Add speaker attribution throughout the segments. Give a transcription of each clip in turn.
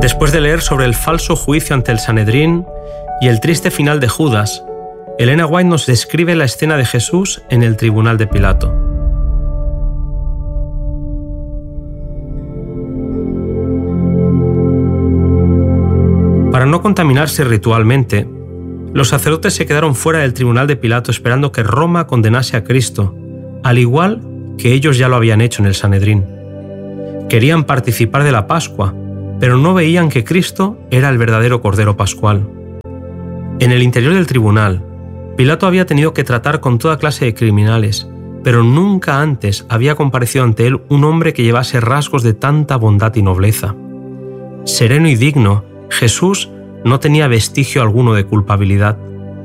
Speaker 1: Después de leer sobre el falso juicio ante el Sanedrín y el triste final de Judas, Elena White nos describe la escena de Jesús en el tribunal de Pilato. Para no contaminarse ritualmente, los sacerdotes se quedaron fuera del tribunal de Pilato esperando que Roma condenase a Cristo, al igual que ellos ya lo habían hecho en el Sanedrín. Querían participar de la Pascua, pero no veían que Cristo era el verdadero Cordero Pascual. En el interior del tribunal, Pilato había tenido que tratar con toda clase de criminales, pero nunca antes había comparecido ante él un hombre que llevase rasgos de tanta bondad y nobleza. Sereno y digno, Jesús no tenía vestigio alguno de culpabilidad.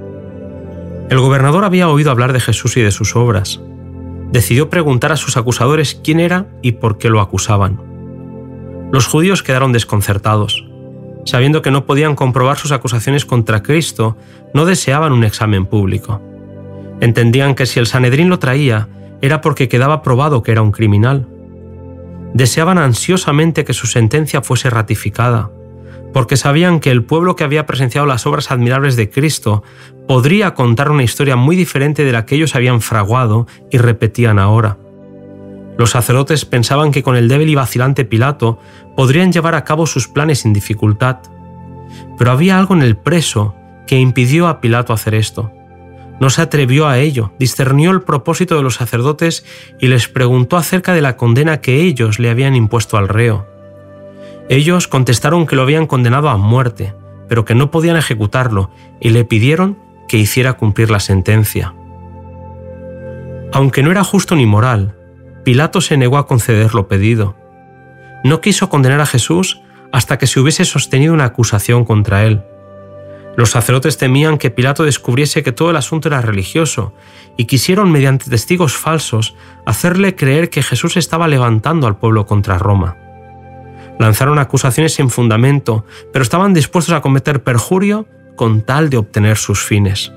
Speaker 1: El gobernador había oído hablar de Jesús y de sus obras. Decidió preguntar a sus acusadores quién era y por qué lo acusaban. Los judíos quedaron desconcertados. Sabiendo que no podían comprobar sus acusaciones contra Cristo, no deseaban un examen público. Entendían que si el Sanedrín lo traía, era porque quedaba probado que era un criminal. Deseaban ansiosamente que su sentencia fuese ratificada, porque sabían que el pueblo que había presenciado las obras admirables de Cristo podría contar una historia muy diferente de la que ellos habían fraguado y repetían ahora. Los sacerdotes pensaban que con el débil y vacilante Pilato podrían llevar a cabo sus planes sin dificultad. Pero había algo en el preso que impidió a Pilato hacer esto. No se atrevió a ello, discernió el propósito de los sacerdotes y les preguntó acerca de la condena que ellos le habían impuesto al reo. Ellos contestaron que lo habían condenado a muerte, pero que no podían ejecutarlo y le pidieron que hiciera cumplir la sentencia. Aunque no era justo ni moral, Pilato se negó a conceder lo pedido. No quiso condenar a Jesús hasta que se hubiese sostenido una acusación contra él. Los sacerdotes temían que Pilato descubriese que todo el asunto era religioso y quisieron, mediante testigos falsos, hacerle creer que Jesús estaba levantando al pueblo contra Roma. Lanzaron acusaciones sin fundamento, pero estaban dispuestos a cometer perjurio con tal de obtener sus fines.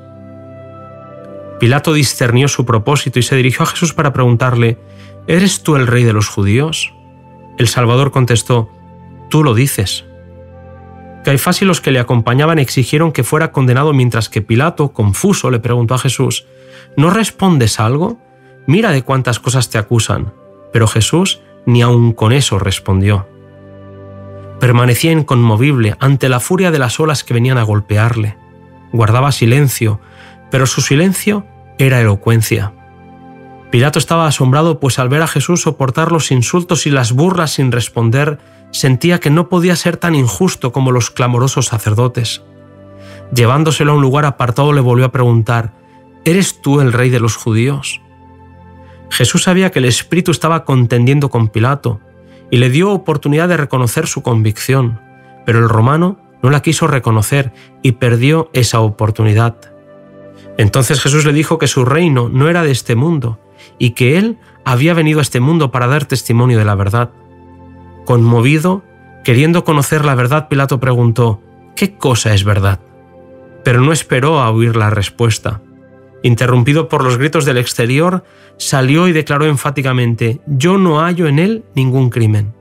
Speaker 1: Pilato discernió su propósito y se dirigió a Jesús para preguntarle: ¿Eres tú el rey de los judíos? El Salvador contestó: Tú lo dices. Caifás y los que le acompañaban exigieron que fuera condenado, mientras que Pilato, confuso, le preguntó a Jesús: ¿No respondes algo? Mira de cuántas cosas te acusan. Pero Jesús ni aun con eso respondió. Permanecía inconmovible ante la furia de las olas que venían a golpearle. Guardaba silencio, pero su silencio era elocuencia. Pilato estaba asombrado, pues al ver a Jesús soportar los insultos y las burlas sin responder, sentía que no podía ser tan injusto como los clamorosos sacerdotes. Llevándoselo a un lugar apartado, le volvió a preguntar: ¿Eres tú el rey de los judíos? Jesús sabía que el Espíritu estaba contendiendo con Pilato y le dio oportunidad de reconocer su convicción, pero el romano no la quiso reconocer y perdió esa oportunidad. Entonces Jesús le dijo que su reino no era de este mundo y que él había venido a este mundo para dar testimonio de la verdad. Conmovido, queriendo conocer la verdad, Pilato preguntó: ¿Qué cosa es verdad? Pero no esperó a oír la respuesta. Interrumpido por los gritos del exterior, salió y declaró enfáticamente: Yo no hallo en él ningún crimen.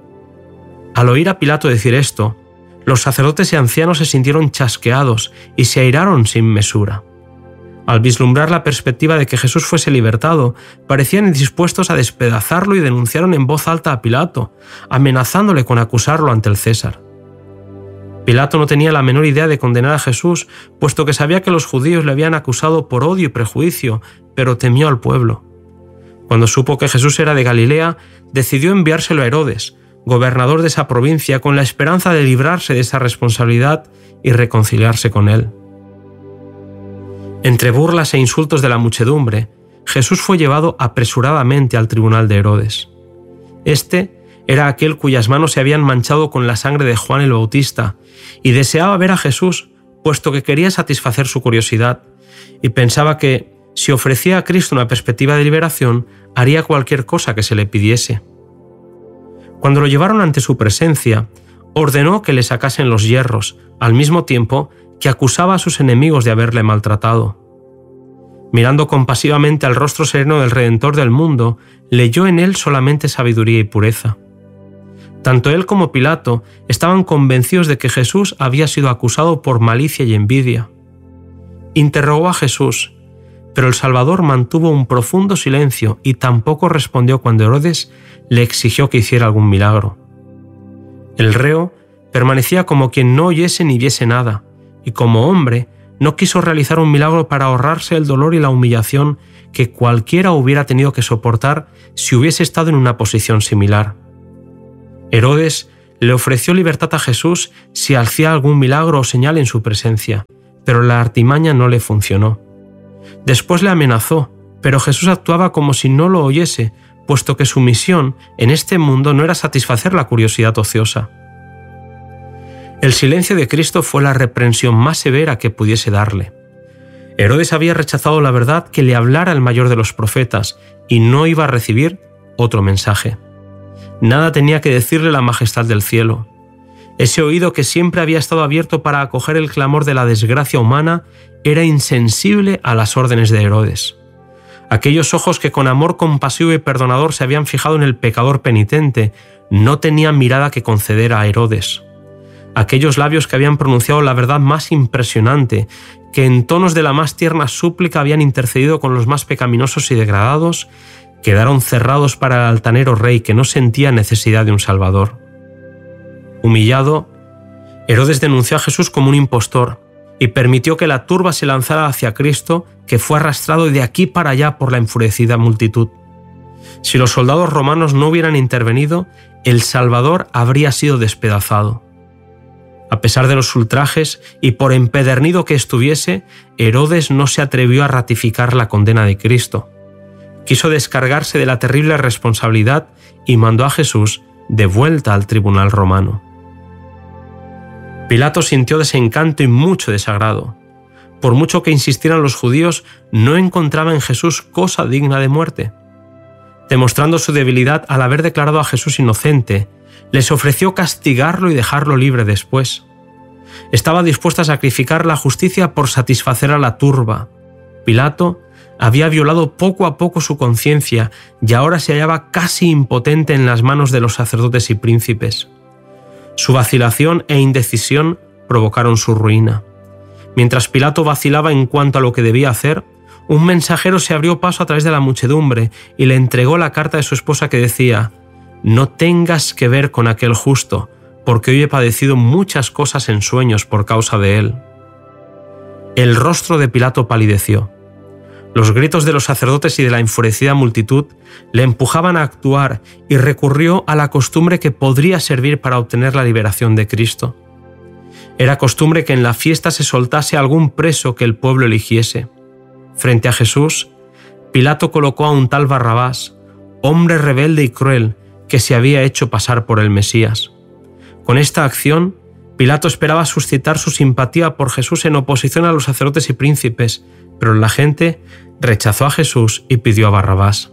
Speaker 1: Al oír a Pilato decir esto, los sacerdotes y ancianos se sintieron chasqueados y se airaron sin mesura. Al vislumbrar la perspectiva de que Jesús fuese libertado, parecían dispuestos a despedazarlo y denunciaron en voz alta a Pilato, amenazándole con acusarlo ante el César. Pilato no tenía la menor idea de condenar a Jesús, puesto que sabía que los judíos le habían acusado por odio y prejuicio, pero temió al pueblo. Cuando supo que Jesús era de Galilea, decidió enviárselo a Herodes, gobernador de esa provincia, con la esperanza de librarse de esa responsabilidad y reconciliarse con él. Entre burlas e insultos de la muchedumbre, Jesús fue llevado apresuradamente al tribunal de Herodes. Este era aquel cuyas manos se habían manchado con la sangre de Juan el Bautista, y deseaba ver a Jesús, puesto que quería satisfacer su curiosidad, y pensaba que, si ofrecía a Cristo una perspectiva de liberación, haría cualquier cosa que se le pidiese. Cuando lo llevaron ante su presencia, ordenó que le sacasen los hierros, al mismo tiempo que acusaba a sus enemigos de haberle maltratado. Mirando compasivamente al rostro sereno del Redentor del mundo, leyó en él solamente sabiduría y pureza. Tanto él como Pilato estaban convencidos de que Jesús había sido acusado por malicia y envidia. Interrogó a Jesús, pero el Salvador mantuvo un profundo silencio y tampoco respondió cuando Herodes le exigió que hiciera algún milagro. El reo permanecía como quien no oyese ni viese nada, y como hombre no quiso realizar un milagro para ahorrarse el dolor y la humillación que cualquiera hubiera tenido que soportar si hubiese estado en una posición similar. Herodes le ofreció libertad a Jesús si hacía algún milagro o señal en su presencia, pero la artimaña no le funcionó. Después le amenazó, pero Jesús actuaba como si no lo oyese, puesto que su misión en este mundo no era satisfacer la curiosidad ociosa. El silencio de Cristo fue la reprensión más severa que pudiese darle. Herodes había rechazado la verdad que le hablara el mayor de los profetas y no iba a recibir otro mensaje. Nada tenía que decirle la majestad del cielo. Ese oído que siempre había estado abierto para acoger el clamor de la desgracia humana era insensible a las órdenes de Herodes. Aquellos ojos que con amor compasivo y perdonador se habían fijado en el pecador penitente no tenían mirada que conceder a Herodes. Aquellos labios que habían pronunciado la verdad más impresionante, que en tonos de la más tierna súplica habían intercedido con los más pecaminosos y degradados, quedaron cerrados para el altanero rey que no sentía necesidad de un salvador. Humillado, Herodes denunció a Jesús como un impostor y permitió que la turba se lanzara hacia Cristo, que fue arrastrado de aquí para allá por la enfurecida multitud. Si los soldados romanos no hubieran intervenido, el Salvador habría sido despedazado. A pesar de los ultrajes y por empedernido que estuviese, Herodes no se atrevió a ratificar la condena de Cristo. Quiso descargarse de la terrible responsabilidad y mandó a Jesús de vuelta al tribunal romano. Pilato sintió desencanto y mucho desagrado. Por mucho que insistieran los judíos, no encontraba en Jesús cosa digna de muerte. Demostrando su debilidad al haber declarado a Jesús inocente, les ofreció castigarlo y dejarlo libre después. Estaba dispuesto a sacrificar la justicia por satisfacer a la turba. Pilato había violado poco a poco su conciencia y ahora se hallaba casi impotente en las manos de los sacerdotes y príncipes. Su vacilación e indecisión provocaron su ruina. Mientras Pilato vacilaba en cuanto a lo que debía hacer, un mensajero se abrió paso a través de la muchedumbre y le entregó la carta de su esposa que decía: «No tengas que ver con aquel justo, porque hoy he padecido muchas cosas en sueños por causa de él». El rostro de Pilato palideció. Los gritos de los sacerdotes y de la enfurecida multitud le empujaban a actuar y recurrió a la costumbre que podría servir para obtener la liberación de Cristo. Era costumbre que en la fiesta se soltase a algún preso que el pueblo eligiese. Frente a Jesús, Pilato colocó a un tal Barrabás, hombre rebelde y cruel, que se había hecho pasar por el Mesías. Con esta acción, Pilato esperaba suscitar su simpatía por Jesús en oposición a los sacerdotes y príncipes, pero la gente rechazó a Jesús y pidió a Barrabás.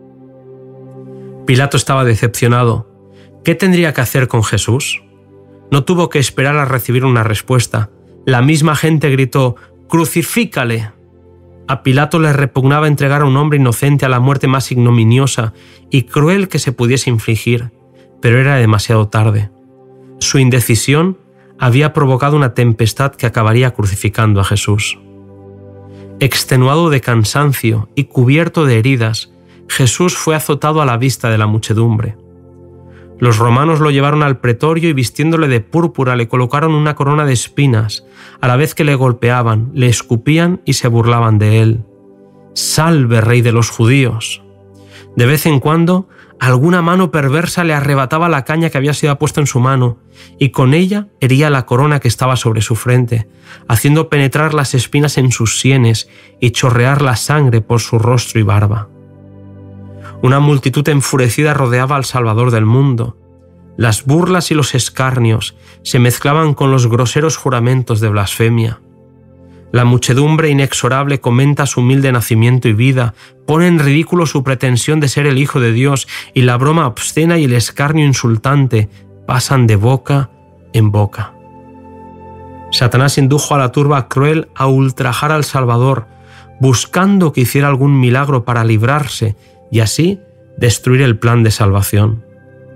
Speaker 1: Pilato estaba decepcionado. ¿Qué tendría que hacer con Jesús? No tuvo que esperar a recibir una respuesta. La misma gente gritó: «¡Crucifícale!». A Pilato le repugnaba entregar a un hombre inocente a la muerte más ignominiosa y cruel que se pudiese infligir, pero era demasiado tarde. Su indecisión había provocado una tempestad que acabaría crucificando a Jesús. Extenuado de cansancio y cubierto de heridas, Jesús fue azotado a la vista de la muchedumbre. Los romanos lo llevaron al pretorio y vistiéndole de púrpura le colocaron una corona de espinas, a la vez que le golpeaban, le escupían y se burlaban de él. «¡Salve, rey de los judíos!». De vez en cuando, alguna mano perversa le arrebataba la caña que había sido puesta en su mano y con ella hería la corona que estaba sobre su frente, haciendo penetrar las espinas en sus sienes y chorrear la sangre por su rostro y barba. Una multitud enfurecida rodeaba al Salvador del mundo. Las burlas y los escarnios se mezclaban con los groseros juramentos de blasfemia. La muchedumbre inexorable comenta su humilde nacimiento y vida, pone en ridículo su pretensión de ser el Hijo de Dios y la broma obscena y el escarnio insultante pasan de boca en boca. Satanás indujo a la turba cruel a ultrajar al Salvador, buscando que hiciera algún milagro para librarse y así destruir el plan de salvación.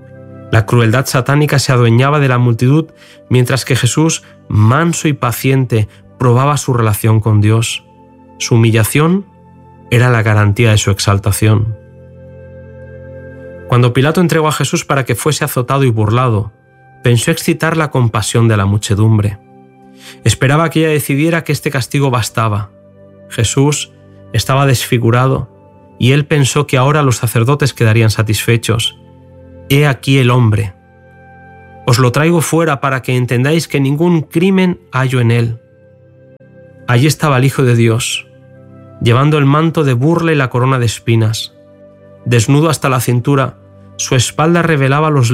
Speaker 1: La crueldad satánica se adueñaba de la multitud, mientras que Jesús, manso y paciente, probaba su relación con Dios. Su humillación era la garantía de su exaltación. Cuando Pilato entregó a Jesús para que fuese azotado y burlado, pensó excitar la compasión de la muchedumbre. Esperaba que ella decidiera que este castigo bastaba. Jesús estaba desfigurado y él pensó que ahora los sacerdotes quedarían satisfechos. He aquí el hombre. Os lo traigo fuera para que entendáis que ningún crimen hallo en él. Allí estaba el Hijo de Dios, llevando el manto de burla y la corona de espinas. Desnudo hasta la cintura, su espalda revelaba los